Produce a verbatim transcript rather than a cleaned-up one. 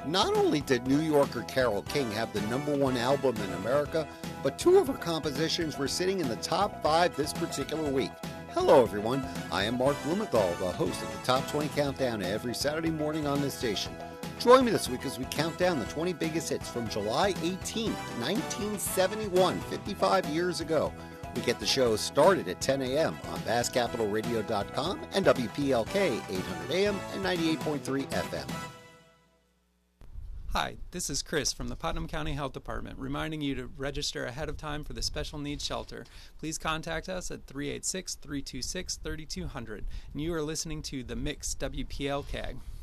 Not only did New Yorker Carole King have the number one album in America, but two of her compositions were sitting in the top five this particular week. Hello everyone, I am Mark Blumenthal, the host of the Top twenty Countdown every Saturday morning on this station. Join me this week as we count down the twenty biggest hits from July eighteenth, nineteen seventy-one, fifty-five years ago. We get the show started at ten a.m. on Bass Capital Radio dot com and W P L K eight hundred A M and ninety-eight point three F M. Hi, this is Chris from the Putnam County Health Department reminding you to register ahead of time for the Special Needs Shelter. Please contact us at three eight six, three two six, three two zero zero. And you are listening to The Mix W P L K.